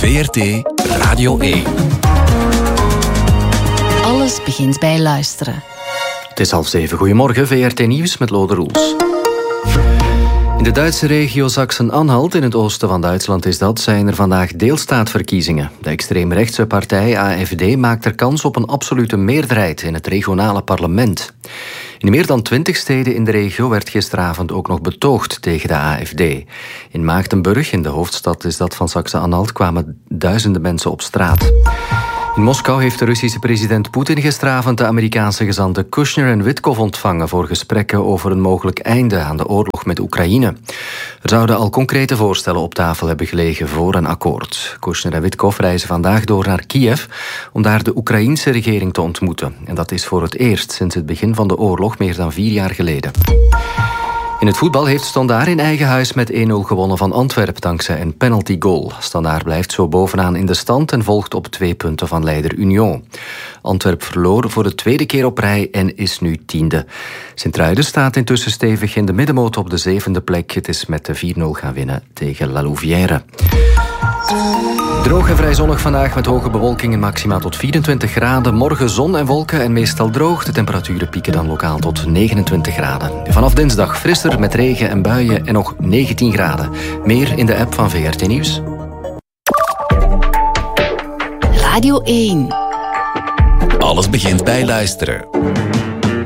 VRT Radio 1. Alles begint bij luisteren. Het is 6:30. Goedemorgen, VRT Nieuws met Lode Roels. In de Duitse regio Sachsen-Anhalt, in het oosten van Duitsland zijn er vandaag deelstaatverkiezingen. De extreemrechtse partij AfD maakt er kans op een absolute meerderheid in het regionale parlement. In meer dan 20 steden in de regio werd gisteravond ook nog betoogd tegen de AfD. In Maagdenburg, in de hoofdstad is dat van Sachsen-Anhalt, kwamen duizenden mensen op straat. In Moskou heeft de Russische president Poetin gisteravond de Amerikaanse gezanten Kushner en Witkov ontvangen voor gesprekken over een mogelijk einde aan de oorlog met Oekraïne. Er zouden al concrete voorstellen op tafel hebben gelegen voor een akkoord. Kushner en Witkov reizen vandaag door naar Kiev om daar de Oekraïense regering te ontmoeten. En dat is voor het eerst sinds het begin van de oorlog, meer dan 4 jaar geleden. In het voetbal heeft Standaard in eigen huis met 1-0 gewonnen van Antwerp dankzij een penaltygoal. Standaard blijft zo bovenaan in de stand en volgt op 2 punten van leider Union. Antwerp verloor voor de 2e keer op rij en is nu 10e. Sint-Truiden staat intussen stevig in de middenmoot op de 7e plek. Het is met de 4-0 gaan winnen tegen La Louvière. Droog en vrij zonnig vandaag met hoge bewolking en maxima tot 24 graden. Morgen zon en wolken en meestal droog. De temperaturen pieken dan lokaal tot 29 graden. Vanaf dinsdag frisser met regen en buien en nog 19 graden. Meer in de app van VRT Nieuws. Radio 1. Alles begint bij luisteren.